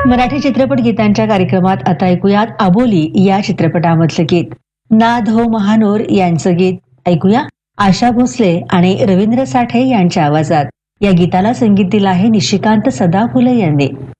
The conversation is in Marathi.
मराठी चित्रपट गीतांच्या कार्यक्रमात आता ऐकूयात आबोली या चित्रपटामधलं गीत. नाद हो महानोर यांचं गीत ऐकूया. आशा भोसले आणि रवींद्र साठे यांच्या आवाजात. या गीताला संगीत दिलं आहे निशिकांत सदाफुले यांनी.